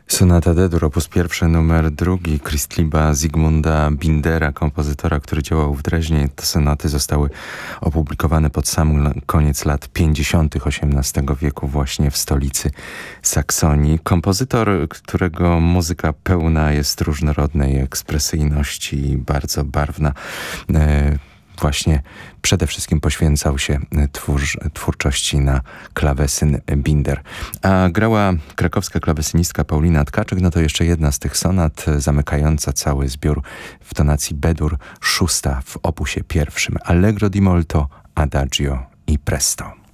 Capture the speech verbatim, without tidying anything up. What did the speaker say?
Sonata D-dur, opus pierwszy, numer drugi, Kristliba Zygmunda Bindera, kompozytora, który działał w Dreźnie. Te sonaty zostały opublikowane pod sam koniec lat pięćdziesiątych osiemnastego wieku właśnie w stolicy Saksonii. Kompozytor, którego muzyka pełna jest różnorodnej ekspresyjności i bardzo barwna. E, właśnie przede wszystkim poświęcał się twór, twórczości na klawesyn Binder. A grała krakowska klawesynistka Paulina Tkaczyk, no to jeszcze jedna z tych sonat zamykająca cały zbiór w tonacji B-dur, szósta w opusie pierwszym. Allegro di molto, adagio i presto.